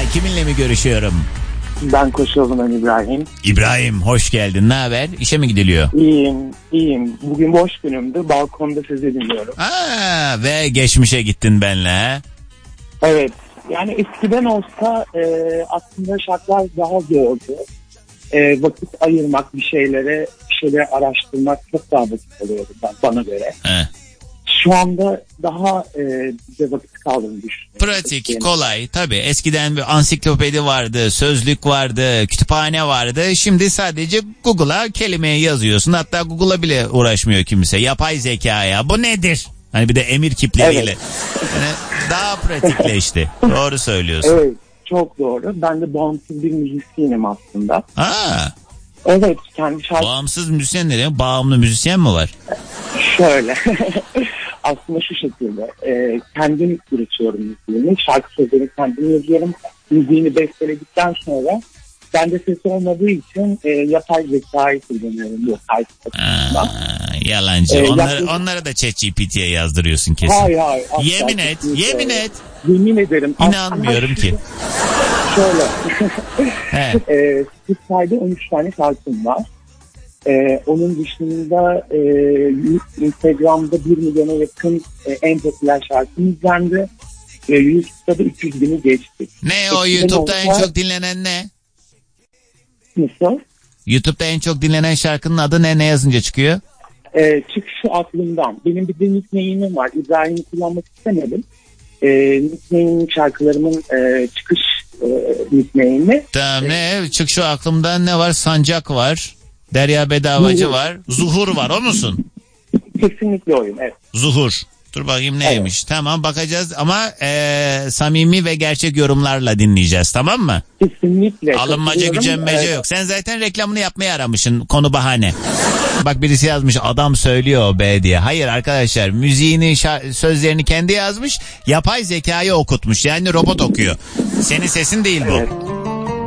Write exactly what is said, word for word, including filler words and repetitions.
Kiminle mi görüşüyorum? Ben Koşoğlu'ndan İbrahim. İbrahim hoş geldin. Ne haber? İşe mi gidiliyor? İyiyim, iyiyim. Bugün boş günümdü. Balkonda sizi dinliyorum. Aa, ve geçmişe gittin benle ha? Evet. Yani eskiden olsa e, aslında şartlar daha zordu. E, vakit ayırmak bir şeylere, bir şeyleri araştırmak çok daha vakit oluyordu bana göre. He. Şu anda daha e, bize vakit kaldığını düşünüyorum. Pratik, yani. kolay. Tabii eskiden bir ansiklopedi vardı, sözlük vardı, kütüphane vardı. Şimdi sadece Google'a kelimeyi yazıyorsun. Hatta Google'a bile uğraşmıyor kimse. Yapay zekaya. Bu nedir? Hani bir de emir kipleriyle. Evet. Yani daha pratikleşti. Doğru söylüyorsun. Evet, çok doğru. Ben de bağımsız bir müzisyenim aslında. Aa, Evet, kendi şarkı... bağımsız müzisyen ne demek? Bağımlı müzisyen mi var? Şöyle, aslında şu şekilde, e, kendim üretiyorum müziğimi, şarkı sözlerini kendim yazıyorum, müziğini besteledikten sonra, bende ses olmadığı için e, yapay zekayı kullanıyorum bu kayıt açısından. Yalancı. Ee, onları, yaklaşık... onları da ChatGPT'ye yazdırıyorsun kesin. Hayır hayır. Yemin et, yemin et. Yemin ederim. İnanmıyorum ki. Şöyle, He. e, Spotify'da on üç tane şarkım var. Ee, onun dışında e, Instagram'da bir milyona yakın e, en popüler şarkım izlendi. E, YouTube'da da üç yüz bini geçti. Ne o Eskiden YouTube'da olsa... en çok dinlenen ne? Nasıl? YouTube'da en çok dinlenen şarkının adı ne? Ne yazınca çıkıyor? E, çıkışı aklımdan. Benim bir de nickname'im var. İbrahim'i kullanmak istemedim. E, nickname'im şarkılarımın e, çıkış e, nickname'i. Tamam ne? Çık şu aklımdan ne var? Sancak var. Derya Bedavacı Zuhur var. Zuhur var, o musun? Kesinlikle oyum, evet. Zuhur. Dur bakayım neymiş. Evet. Tamam bakacağız ama e, samimi ve gerçek yorumlarla dinleyeceğiz, tamam mı? Kesinlikle. Alınmaca gücenmece evet. Yok. Sen zaten reklamını yapmaya aramışsın. Konu bahane. Bak birisi yazmış adam söylüyor o be diye. Hayır arkadaşlar, müziğini şa- sözlerini kendi yazmış. Yapay zekayı okutmuş. Yani robot okuyor. Senin sesin değil bu. Evet.